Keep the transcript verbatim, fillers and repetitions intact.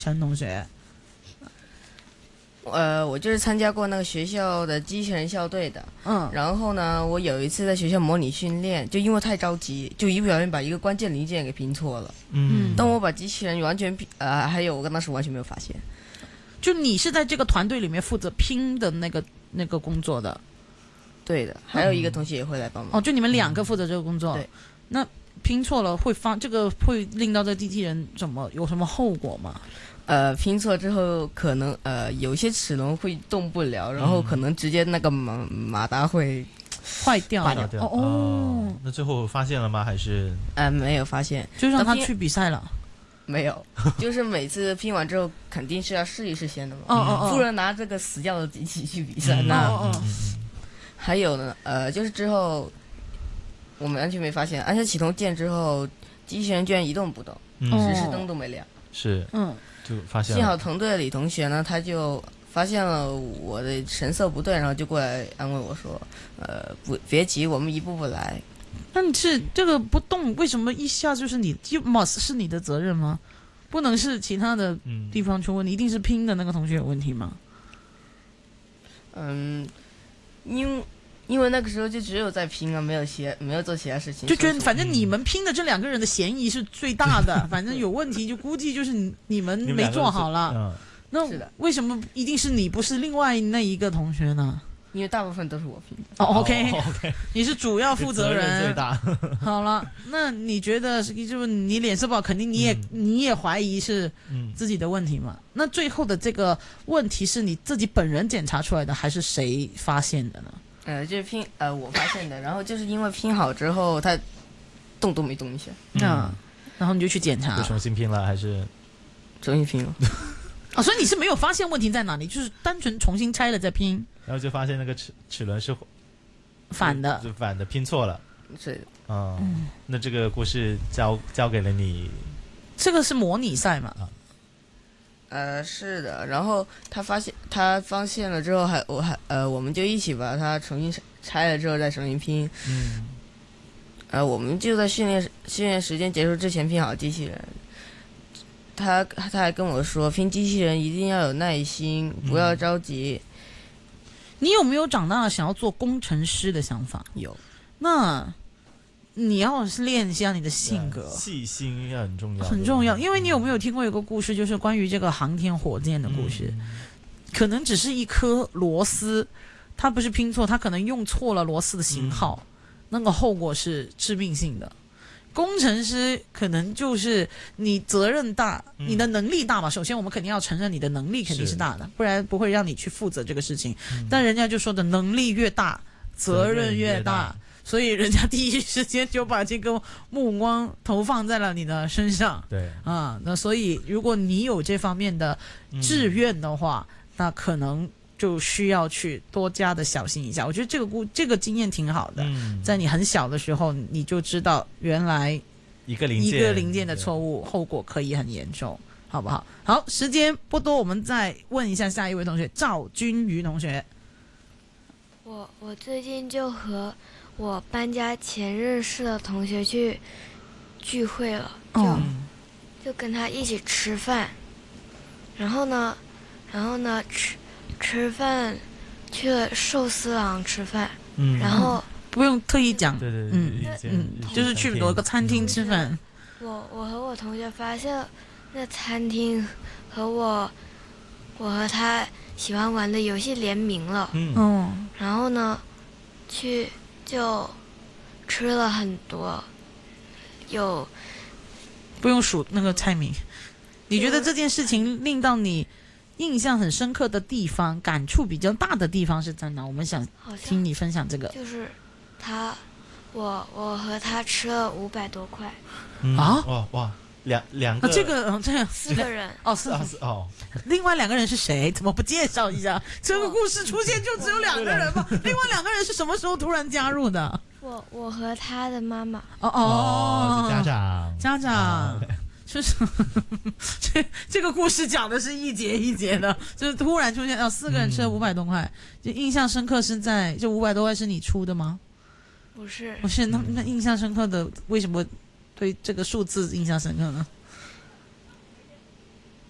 陈同学？ 呃，我就是参加过那个学校的机器人校队的， 嗯， 然后呢，我有一次在学校模拟训练，就因为太着急，就一不小心把一个关键零件给拼错了。 嗯当我把机器人完全拼，呃，还有我当时完全没有发现。 就你是在这个团队里面负责拼的那个那个工作的？ 对的，还有一个同学也会来帮忙。 哦，就你们两个负责这个工作。 对， 那拼错了会发这个会令到这个机器人怎么有什么后果吗？ 呃，拼错之后可能呃有些齿轮会动不了，然后可能直接那个马马达会坏掉坏掉。 哦哦，那最后发现了吗？还是呃没有发现， 就让他去比赛了？ 没有，就是每次拼完之后肯定是要试一试先的嘛。 哦哦哦， 不能拿这个死掉的机器去比赛。 嗯、 那、 哦哦还有呢，呃，就是之后我们完全没发现，按下启动键之后，机器人居然一动不动， 嗯、 指示灯都没亮。 是， 嗯。 就发现了， 幸好同队的李同学呢，他就发现了我的神色不对，然后就过来安慰我说：“呃，不，别急，我们一步步来。” 但是这个不动，为什么一下就是你就 must 是你的责任吗？不能是其他的地方出问题，嗯、一定是拼的那个同学有问题吗？ 嗯，因因为那个时候就只有在拼啊，没有其没有做其他事情， 就觉得反正你们拼的这两个人的嫌疑是最大的，反正有问题就估计就是你们没做好了。 嗯、 那为什么一定是你不是另外那一个同学呢？ 因为大部分都是我拼的。 哦 ，OK，, 哦 okay 你是主要负责人， 最大。 好了，那你觉得就是你脸色不好，肯定你也、嗯、你也怀疑是自己的问题嘛？嗯、那最后的这个问题是你自己本人检查出来的，还是谁发现的呢？ 呃，就是拼呃我发现的，然后就是因为拼好之后，它动都没动一下。 嗯，嗯然后你就去检查， 就重新拼了还是重新拼了？ 哦，所以你是没有发现问题在哪里，就是单纯重新拆了再拼， 然后就发现那个齿齿轮是反的， 就反的拼错了。 是的。 哦、嗯，那这个故事交交给了你。 这个是模拟赛嘛？ 啊呃，是的，然后他发现他发现了之后还，我还呃，我们就一起把它重新拆了之后再重新拼。 嗯， 呃，我们就在训练训练时间结束之前拼好机器人。他他还跟我说，拼机器人一定要有耐心，不要着急。 嗯、你有没有长大了想要做工程师的想法？ 有。 那你要练一下你的性格， 细心也很重要， 很重要。因为你有没有听过有个故事，就是关于这个航天火箭的故事？嗯、可能只是一颗螺丝，它不是拼错，它可能用错了螺丝的型号，嗯、那个后果是致命性的。工程师可能就是你责任大，嗯、你的能力大嘛。首先，我们肯定要承认你的能力肯定是大的，不然不会让你去负责这个事情。嗯、但人家就说的能力越大，责任越大。越大所以人家第一时间就把这个目光投放在了你的身上。 对啊，那所以如果你有这方面的志愿的话，嗯、那可能就需要去多加的小心一下。我觉得这个故这个经验挺好的，嗯、在你很小的时候你就知道原来一个零件一个零件的错误后果可以很严重，好不好？好，时间不多，我们再问一下下一位同学赵君瑜同学。 我我最近就和我搬家前认识的同学去聚会了，就、哦、就跟他一起吃饭，然后呢，然后呢吃吃饭去了寿司郎吃饭，嗯，然后不用特意讲， 对对对， 嗯嗯，就是去某个餐厅吃饭。 我我和我同学发现那餐厅和我我和他喜欢玩的游戏联名了， 嗯， 然后呢，去。就吃了很多，有不用数那个菜名。你觉得这件事情令到你印象很深刻的地方，感触比较大的地方是在哪？我们想听你分享这个。 就是他，我我和他吃了五百多块。 嗯、啊！哇哇！两两个、 啊、这个、嗯、这样四个人哦，四啊哦， 另外两个人是谁？怎么不介绍一下？这个故事出现就只有两个人吗？另外两个人是什么时候突然加入的？ 我我和他的妈妈。 哦哦， 哦家长家长，哦、就是这这个故事讲的是一节一节的，就是突然出现哦，四个人吃了五百多块，就印象深刻是在这五百多块是你出的吗？ 不是， 不是，那那印象深刻的为什么？对这个数字印象深刻呢？